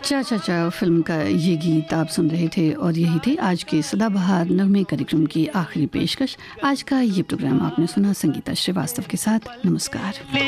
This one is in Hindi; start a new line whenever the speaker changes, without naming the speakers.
चा चा चा फिल्म का ये गीत आप सुन रहे थे और यही थे आज के सदाबहार नगमे कार्यक्रम की आखिरी पेशकश। आज का ये प्रोग्राम आपने सुना संगीता श्रीवास्तव के साथ। नमस्कार।